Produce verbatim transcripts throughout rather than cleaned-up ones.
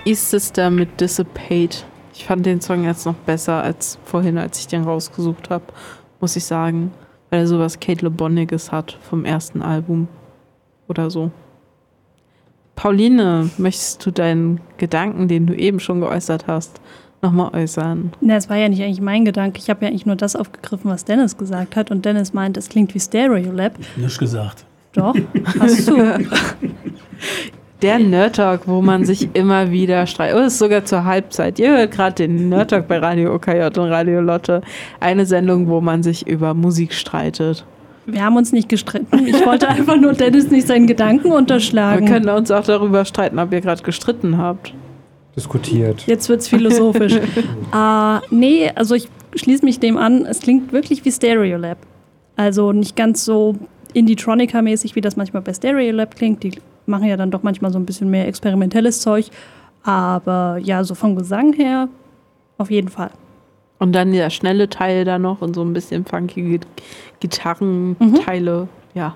E-Sister mit Dissipate. Ich fand den Song jetzt noch besser als vorhin, als ich den rausgesucht habe, muss ich sagen. Weil er sowas Kate LeBoniges hat vom ersten Album oder so. Pauline, möchtest du deinen Gedanken, den du eben schon geäußert hast, nochmal äußern? Na, es war ja nicht eigentlich mein Gedanke. Ich habe ja eigentlich nur das aufgegriffen, was Dennis gesagt hat. Und Dennis meint, es klingt wie Stereolab. Nicht gesagt. Doch, hast du. Der Nerd Talk, wo man sich immer wieder streitet. Oh, das ist sogar zur Halbzeit. Ihr hört gerade den Nerd Talk bei Radio O K J und Radio Lotte. Eine Sendung, wo man sich über Musik streitet. Wir haben uns nicht gestritten. Ich wollte einfach nur Dennis nicht seinen Gedanken unterschlagen. Wir können uns auch darüber streiten, ob ihr gerade gestritten habt. Diskutiert. Jetzt wird's philosophisch. uh, nee, also ich schließe mich dem an. Es klingt wirklich wie Stereolab. Also nicht ganz so Indie-Tronica-mäßig, wie das manchmal bei Stereolab klingt. Die machen ja dann doch manchmal so ein bisschen mehr experimentelles Zeug. Aber ja, so vom Gesang her auf jeden Fall. Und dann der schnelle Teil da noch und so ein bisschen funkige Gitarrenteile. Mhm. Ja.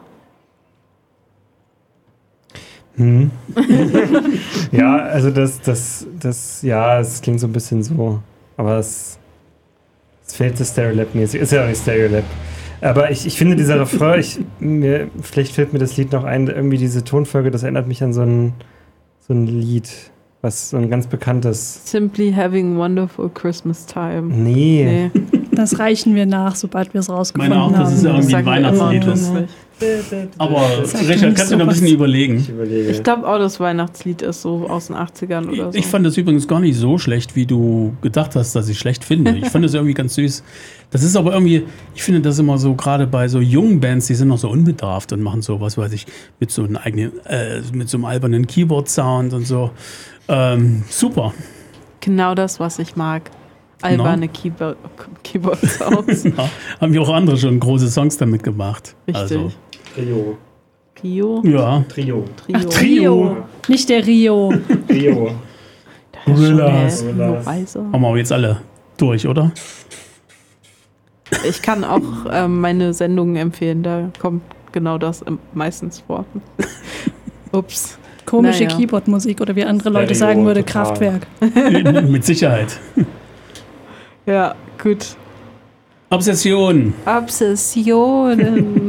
Hm. Ja, also das, das, das, ja, es klingt so ein bisschen so. Aber es, es fehlt so Stereolab-mäßig. Ist ja auch nicht Stereolab. Aber ich, ich finde, dieser Refrain, ich, mir, vielleicht fällt mir das Lied noch ein, irgendwie diese Tonfolge, das erinnert mich an so ein, so ein Lied, was so ein ganz bekanntes. Simply Having Wonderful Christmas Time. Nee. nee. Das reichen wir nach, sobald wir es rausgefunden haben. Ich meine auch, dass es irgendwie ein Weihnachtslied ist. Aber Richard, kannst du noch ein bisschen überlegen? Ich überlege. Ich glaube auch, das Weihnachtslied ist so aus den achtzigern oder so. Ich fand das übrigens gar nicht so schlecht, wie du gedacht hast, dass ich schlecht finde. Ich fand das irgendwie ganz süß. Das ist aber irgendwie, ich finde das immer so, gerade bei so jungen Bands, die sind noch so unbedarft und machen so, was weiß ich, mit so einem eigenen, äh, mit so einem albernen Keyboard-Sound und so. Ähm, super. Genau das, was ich mag. Alberne no. Keyboard, Keyboard-Sounds. Ja, haben ja auch andere schon große Songs damit gemacht. Richtig. Also. Trio. Trio? Ja. Trio. Trio. Ach, Trio. Nicht der Rio. Trio. Gorillas. Haben wir jetzt alle durch, oder? Ich kann auch ähm, meine Sendungen empfehlen, da kommt genau das meistens vor. Ups. Komische naja. Keyboard-Musik oder wie andere Stereo, Leute sagen würde, total. Kraftwerk. Mit Sicherheit. Ja, gut. Obsession. Obsessionen.